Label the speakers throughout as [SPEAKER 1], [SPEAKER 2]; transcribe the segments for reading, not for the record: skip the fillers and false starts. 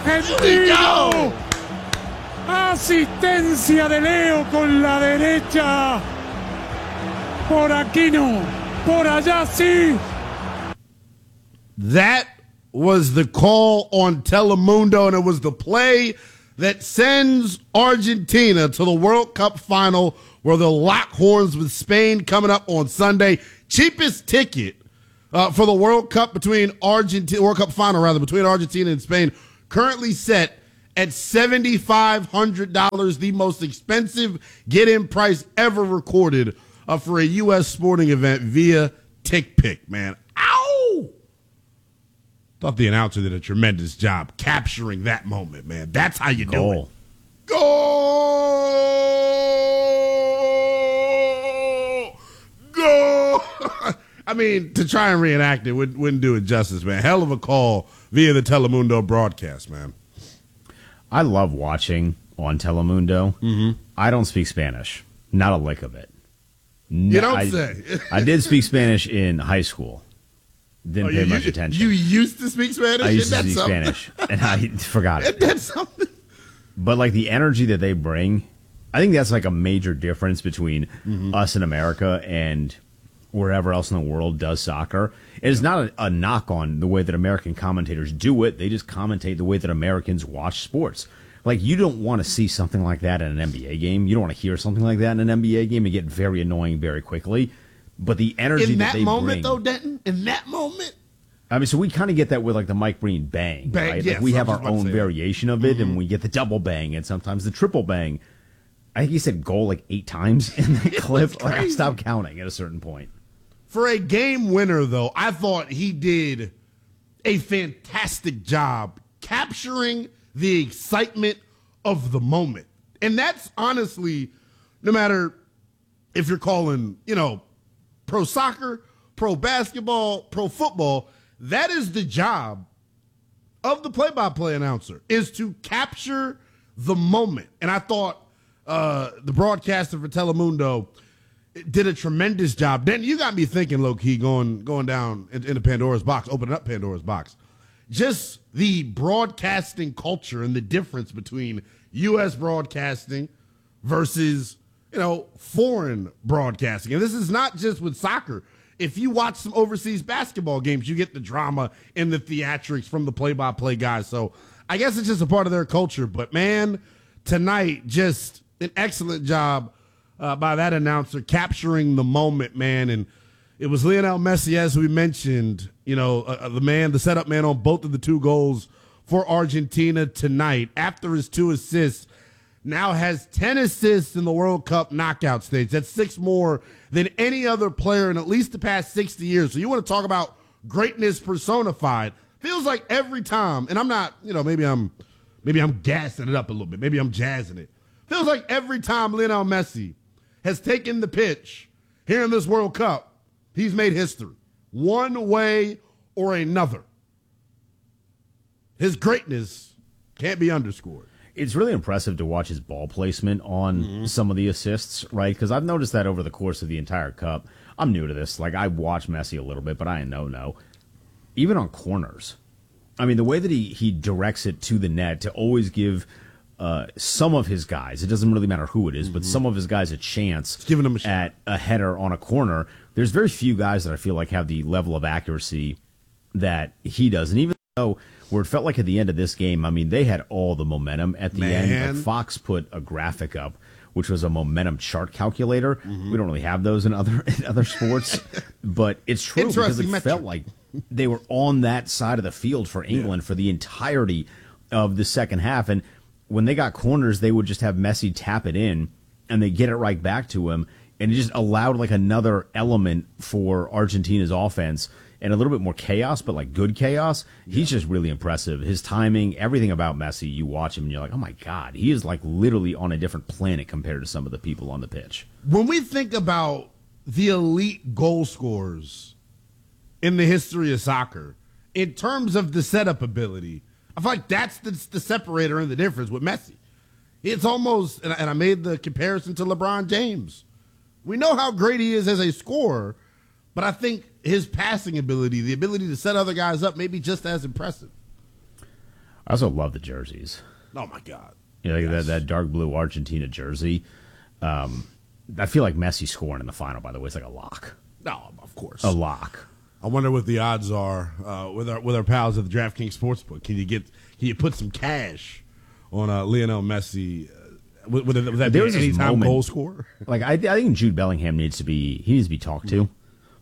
[SPEAKER 1] argentino. Asistencia de Leo con la derecha. Por aquí no, por allá sí.
[SPEAKER 2] That was the call on Telemundo, and it was the play that sends Argentina to the World Cup final, where they'll lock horns with Spain coming up on Sunday. Cheapest ticket for the World Cup between World Cup final rather between Argentina and Spain, currently set at $7,500, the most expensive get-in price ever recorded for a U.S. sporting event via TickPick, man. Ow! Thought the announcer did a tremendous job capturing that moment, man. That's how you do it. Goal! Goal! I mean, to try and reenact it wouldn't do it justice, man. Hell of a call via the Telemundo broadcast, man.
[SPEAKER 3] I love watching on Telemundo.
[SPEAKER 2] Mm-hmm.
[SPEAKER 3] I don't speak Spanish. Not a lick of it.
[SPEAKER 2] You don't say.
[SPEAKER 3] I did speak Spanish in high school. Didn't pay much attention.
[SPEAKER 2] You used to speak Spanish?
[SPEAKER 3] I used to speak Spanish, and I forgot it.
[SPEAKER 2] That's something.
[SPEAKER 3] But, like, the energy that they bring, I think that's, like, a major difference between us in America and wherever else in the world does soccer. It's not a knock on the way that American commentators do it. They just commentate the way that Americans watch sports. Like, you don't want to see something like that in an NBA game. You don't want to hear something like that in an NBA game. It get very annoying very quickly. But the energy that they bring.
[SPEAKER 2] In that moment, though, Denton? In that moment?
[SPEAKER 3] I mean, so we kind of get that with, like, the Mike Breen bang, right?
[SPEAKER 2] Yes,
[SPEAKER 3] like we have our own variation of it, and we get the double bang and sometimes the triple bang. I think he said goal like 8 times in that clip. Like, I stopped counting at a certain point.
[SPEAKER 2] For a game winner, though, I thought he did a fantastic job capturing the excitement of the moment. And that's honestly, no matter if you're calling, pro soccer, pro basketball, pro football, that is the job of the play-by-play announcer, is to capture the moment. And I thought the broadcaster for Telemundo did a tremendous job. Then you got me thinking, low-key, going down into Pandora's box, opening up Pandora's box. Just the broadcasting culture and the difference between U.S. broadcasting versus, foreign broadcasting. And this is not just with soccer. If you watch some overseas basketball games, you get the drama and the theatrics from the play-by-play guys. So I guess it's just a part of their culture. But, man, tonight, just an excellent job by that announcer capturing the moment, man. And it was Lionel Messi, as we mentioned, the setup man on both of the 2 goals for Argentina tonight. After his 2 assists, now has 10 assists in the World Cup knockout stage. That's 6 more than any other player in at least the past 60 years. So you want to talk about greatness personified. Feels like every time, and I'm not, maybe I'm gassing it up a little bit. Maybe I'm jazzing it. Feels like every time Lionel Messi has taken the pitch here in this World Cup, he's made history one way or another. His greatness can't be underscored.
[SPEAKER 3] It's really impressive to watch his ball placement on some of the assists, right? Because I've noticed that over the course of the entire Cup. I'm new to this. Like, I watch Messi a little bit, but I know. Even on corners. I mean, the way that he directs it to the net to always give some of his guys, it doesn't really matter who it is, but some of his guys a chance
[SPEAKER 2] giving them
[SPEAKER 3] at a header on a corner. There's very few guys that I feel like have the level of accuracy that he does. And even though where it felt like at the end of this game, I mean, they had all the momentum at the end. Like, Fox put a graphic up, which was a momentum chart calculator. We don't really have those in other sports, but it's true because it felt like they were on that side of the field for England for the entirety of the second half. And when they got corners, they would just have Messi tap it in, and they get it right back to him, and it just allowed like another element for Argentina's offense. And a little bit more chaos, but like good chaos. He's just really impressive. His timing, everything about Messi, you watch him and you're like, oh my God, he is like literally on a different planet compared to some of the people on the pitch.
[SPEAKER 2] When we think about the elite goal scorers in the history of soccer, in terms of the setup ability, I feel like that's the separator and the difference with Messi. It's almost, and I made the comparison to LeBron James. We know how great he is as a scorer, but I think his passing ability, the ability to set other guys up, may be just as impressive.
[SPEAKER 3] I also love the jerseys.
[SPEAKER 2] Oh, my God.
[SPEAKER 3] You know, like that dark blue Argentina jersey. I feel like Messi scoring in the final, by the way, is like a lock.
[SPEAKER 2] No, of course.
[SPEAKER 3] A lock.
[SPEAKER 2] I wonder what the odds are with our pals at the DraftKings Sportsbook. Can you put some cash on Lionel Messi? Would that be an anytime goal scorer?
[SPEAKER 3] Like I think Jude Bellingham needs to be talked to.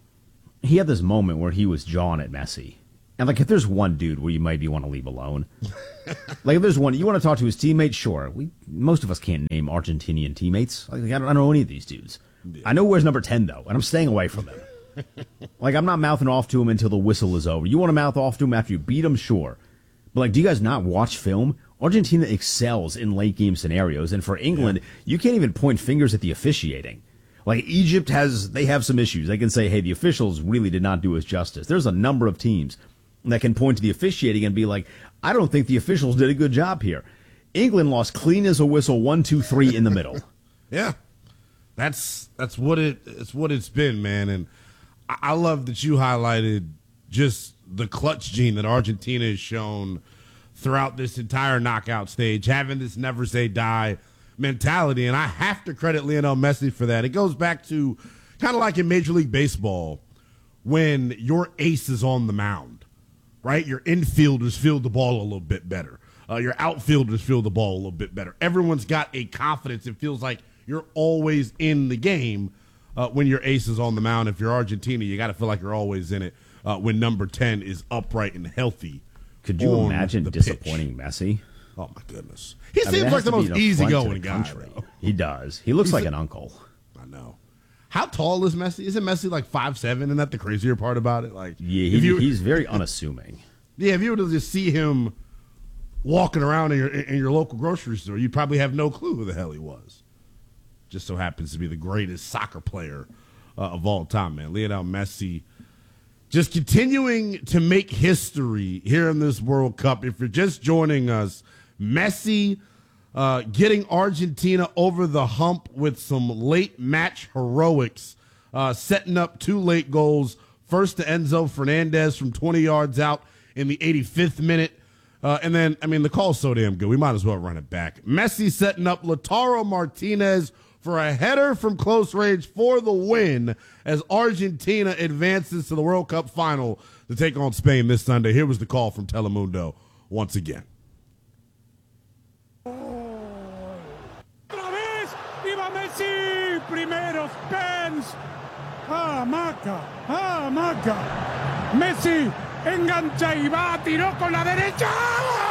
[SPEAKER 3] He had this moment where he was jawing at Messi. And, like, if there's one dude where you maybe want to leave alone, like, if there's one, you want to talk to his teammates, sure. Most of us can't name Argentinian teammates. Like, I don't know any of these dudes. Yeah. I know where's number 10, though, and I'm staying away from him. Like, I'm not mouthing off to him until the whistle is over. You want to mouth off to him after you beat him, sure. But, like, do you guys not watch film? Argentina excels in late-game scenarios, and for England, you can't even point fingers at the officiating. Like, Egypt they have some issues. They can say, hey, the officials really did not do us justice. There's a number of teams that can point to the officiating and be like, I don't think the officials did a good job here. England lost clean as a whistle, 1, 2, 3 in the middle.
[SPEAKER 2] Yeah, that's what it's been, man. And I love that you highlighted just the clutch gene that Argentina has shown throughout this entire knockout stage, having this never say die mentality. And I have to credit Lionel Messi for that. It goes back to kind of like in Major League Baseball when your ace is on the mound. Right? Your infielders field the ball a little bit better. Your outfielders field the ball a little bit better. Everyone's got a confidence. It feels like you're always in the game when your ace is on the mound. If you're Argentina, you got to feel like you're always in it when number 10 is upright and healthy.
[SPEAKER 3] Could you imagine disappointing Messi?
[SPEAKER 2] Oh, my goodness. He seems like the most easygoing guy.
[SPEAKER 3] He does. He looks like an uncle.
[SPEAKER 2] I know. How tall is Messi? Isn't Messi like 5'7"? Isn't that the crazier part about it? Like,
[SPEAKER 3] yeah, he's very unassuming.
[SPEAKER 2] Yeah, if you were to just see him walking around in your local grocery store, you'd probably have no clue who the hell he was. Just so happens to be the greatest soccer player of all time, man. Lionel Messi just continuing to make history here in this World Cup. If you're just joining us, Messi getting Argentina over the hump with some late match heroics, setting up 2 late goals. First to Enzo Fernandez from 20 yards out in the 85th minute. And then, I mean, the call's so damn good, we might as well run it back. Messi setting up Lautaro Martinez for a header from close range for the win as Argentina advances to the World Cup final to take on Spain this Sunday. Here was the call from Telemundo once again.
[SPEAKER 1] Messi, primero Spence, Maca, Messi engancha y va, tiró con la derecha.